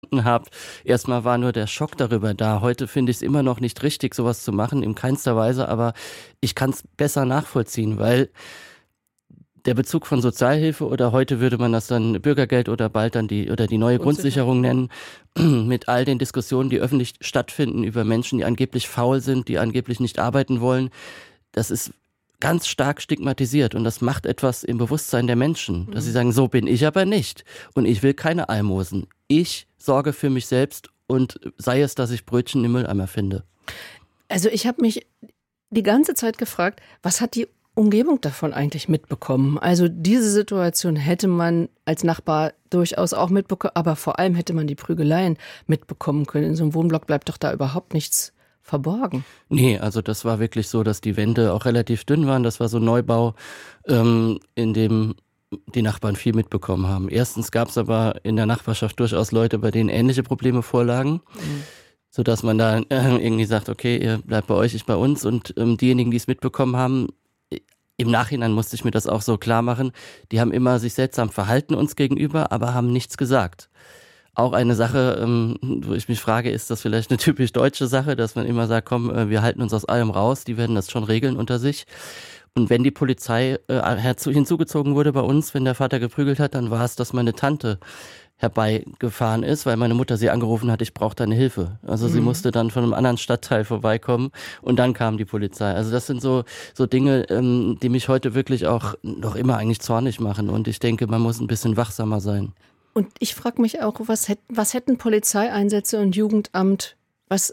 verstanden habe. Erstmal war nur der Schock darüber da. Heute finde ich es immer noch nicht richtig, sowas zu machen, in keinster Weise, aber ich kann es besser nachvollziehen, weil der Bezug von Sozialhilfe oder heute würde man das dann Bürgergeld oder bald dann die neue Grundsicherung nennen, mit all den Diskussionen, die öffentlich stattfinden über Menschen, die angeblich faul sind, die angeblich nicht arbeiten wollen, das ist ganz stark stigmatisiert und das macht etwas im Bewusstsein der Menschen, dass sie sagen, so bin ich aber nicht und ich will keine Almosen. Ich sorge für mich selbst und sei es, dass ich Brötchen im Mülleimer finde. Also ich habe mich die ganze Zeit gefragt, was hat die Umgebung davon eigentlich mitbekommen? Also diese Situation hätte man als Nachbar durchaus auch mitbekommen, aber vor allem hätte man die Prügeleien mitbekommen können. In so einem Wohnblock bleibt doch da überhaupt nichts verborgen. Nee, also das war wirklich so, dass die Wände auch relativ dünn waren. Das war so ein Neubau, in dem die Nachbarn viel mitbekommen haben. Erstens gab es aber in der Nachbarschaft durchaus Leute, bei denen ähnliche Probleme vorlagen. Sodass man da irgendwie sagt, okay, ihr bleibt bei euch, ich bei uns. Und diejenigen, die es mitbekommen haben, im Nachhinein musste ich mir das auch so klar machen, die haben immer sich seltsam verhalten uns gegenüber, aber haben nichts gesagt. Auch eine Sache, wo ich mich frage, ist das vielleicht eine typisch deutsche Sache, dass man immer sagt, komm, wir halten uns aus allem raus, die werden das schon regeln unter sich. Und wenn die Polizei hinzugezogen wurde bei uns, wenn der Vater geprügelt hat, dann war es, dass meine Tante herbeigefahren ist, weil meine Mutter sie angerufen hat, ich brauche deine Hilfe. Also sie musste dann von einem anderen Stadtteil vorbeikommen und dann kam die Polizei. Also das sind so Dinge, die mich heute wirklich auch noch immer eigentlich zornig machen und ich denke, man muss ein bisschen wachsamer sein. Und ich frage mich auch, was hätten Polizeieinsätze und Jugendamt, was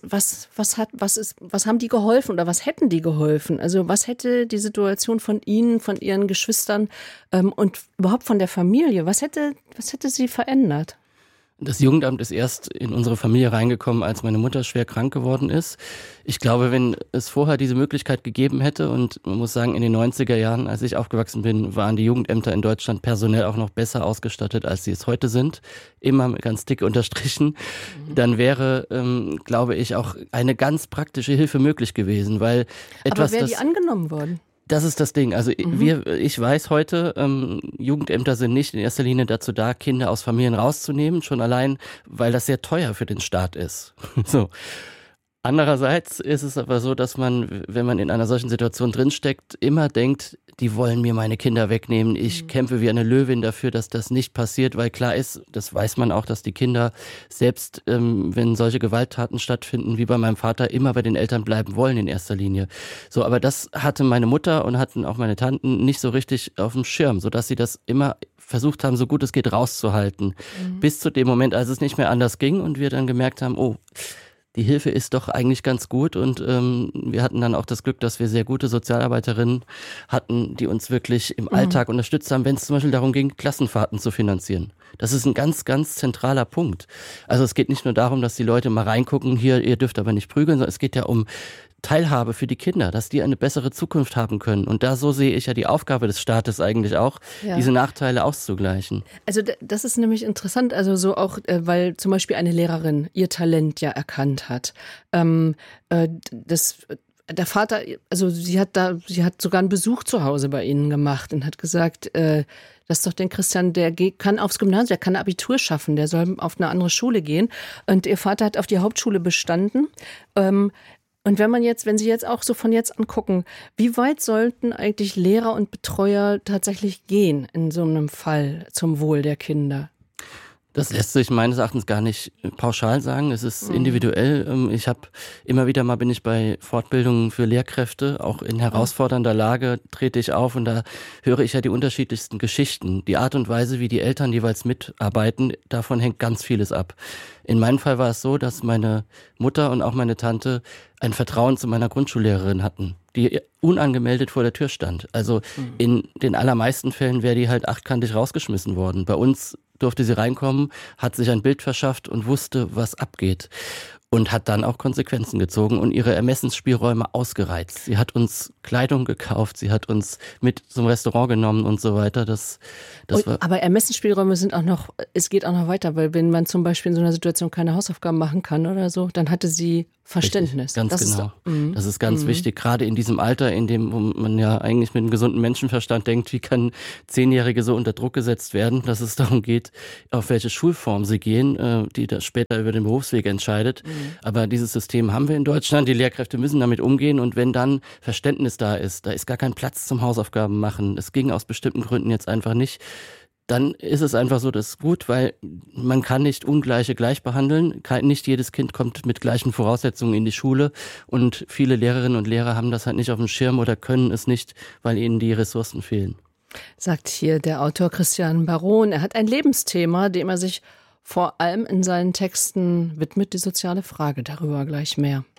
haben die geholfen oder was hätten die geholfen? Also was hätte die Situation von Ihnen, von Ihren Geschwistern und überhaupt von der Familie, was hätte sie verändert? Das Jugendamt ist erst in unsere Familie reingekommen, als meine Mutter schwer krank geworden ist. Ich glaube, wenn es vorher diese Möglichkeit gegeben hätte, und man muss sagen, in den 90er Jahren, als ich aufgewachsen bin, waren die Jugendämter in Deutschland personell auch noch besser ausgestattet, als sie es heute sind. Immer ganz dick unterstrichen. Dann wäre, glaube ich, auch eine ganz praktische Hilfe möglich gewesen, weil etwas, aber wäre die angenommen worden? Das ist das Ding. Also ich weiß heute, Jugendämter sind nicht in erster Linie dazu da, Kinder aus Familien rauszunehmen, schon allein, weil das sehr teuer für den Staat ist. So. Andererseits ist es aber so, dass man, wenn man in einer solchen Situation drinsteckt, immer denkt, die wollen mir meine Kinder wegnehmen. Ich kämpfe wie eine Löwin dafür, dass das nicht passiert, weil klar ist, das weiß man auch, dass die Kinder selbst, wenn solche Gewalttaten stattfinden, wie bei meinem Vater, immer bei den Eltern bleiben wollen in erster Linie. So, aber das hatte meine Mutter und hatten auch meine Tanten nicht so richtig auf dem Schirm, sodass sie das immer versucht haben, so gut es geht rauszuhalten. Bis zu dem Moment, als es nicht mehr anders ging und wir dann gemerkt haben, oh, die Hilfe ist doch eigentlich ganz gut und wir hatten dann auch das Glück, dass wir sehr gute Sozialarbeiterinnen hatten, die uns wirklich im Alltag unterstützt haben, wenn es zum Beispiel darum ging, Klassenfahrten zu finanzieren. Das ist ein ganz, ganz zentraler Punkt. Also es geht nicht nur darum, dass die Leute mal reingucken, hier, ihr dürft aber nicht prügeln, sondern es geht ja um Teilhabe für die Kinder, dass die eine bessere Zukunft haben können. Und da so sehe ich ja die Aufgabe des Staates eigentlich auch, diese Nachteile auszugleichen. Also das ist nämlich interessant, also so auch, weil zum Beispiel eine Lehrerin ihr Talent ja erkannt hat. Der Vater, also sie hat sogar einen Besuch zu Hause bei ihnen gemacht und hat gesagt, das ist doch den Christian, der kann aufs Gymnasium, der kann Abitur schaffen, der soll auf eine andere Schule gehen. Und ihr Vater hat auf die Hauptschule bestanden. Und wenn Sie jetzt auch so von jetzt an gucken, wie weit sollten eigentlich Lehrer und Betreuer tatsächlich gehen in so einem Fall zum Wohl der Kinder? Das lässt sich meines Erachtens gar nicht pauschal sagen. Es ist individuell. Bin ich bei Fortbildungen für Lehrkräfte, auch in herausfordernder Lage trete ich auf und da höre ich ja die unterschiedlichsten Geschichten. Die Art und Weise, wie die Eltern jeweils mitarbeiten, davon hängt ganz vieles ab. In meinem Fall war es so, dass meine Mutter und auch meine Tante ein Vertrauen zu meiner Grundschullehrerin hatten, die unangemeldet vor der Tür stand. Also in den allermeisten Fällen wäre die halt achtkantig rausgeschmissen worden. Bei uns durfte sie reinkommen, hat sich ein Bild verschafft und wusste, was abgeht. Und hat dann auch Konsequenzen gezogen und ihre Ermessensspielräume ausgereizt. Sie hat uns Kleidung gekauft, sie hat uns mit zum Restaurant genommen und so weiter. Aber Ermessensspielräume es geht auch noch weiter, weil wenn man zum Beispiel in so einer Situation keine Hausaufgaben machen kann oder so, dann hatte sie Verständnis. Richtig, ganz genau. Das ist ganz wichtig, gerade in diesem Alter, in dem wo man ja eigentlich mit einem gesunden Menschenverstand denkt, wie kann 10-Jährige so unter Druck gesetzt werden, dass es darum geht, auf welche Schulform sie gehen, die das später über den Berufsweg entscheidet. Aber dieses System haben wir in Deutschland, die Lehrkräfte müssen damit umgehen und wenn dann Verständnis da ist gar kein Platz zum Hausaufgaben machen, es ging aus bestimmten Gründen jetzt einfach nicht, dann ist es einfach so, das ist gut, weil man kann nicht Ungleiche gleich behandeln. Nicht jedes Kind kommt mit gleichen Voraussetzungen in die Schule und viele Lehrerinnen und Lehrer haben das halt nicht auf dem Schirm oder können es nicht, weil ihnen die Ressourcen fehlen. Sagt hier der Autor Christian Baron. Er hat ein Lebensthema, dem er sich vor allem in seinen Texten widmet, die soziale Frage. Darüber gleich mehr.